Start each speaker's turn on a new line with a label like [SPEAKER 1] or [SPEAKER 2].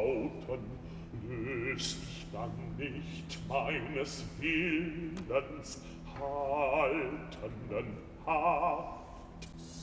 [SPEAKER 1] lauten, löst ich dann nicht meines Willens haltenden Haft.